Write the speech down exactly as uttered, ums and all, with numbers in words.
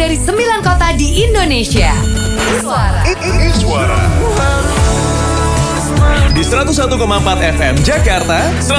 dari sembilan kota di Indonesia. Iswara. Iswara. Di seratus satu koma empat F M Jakarta,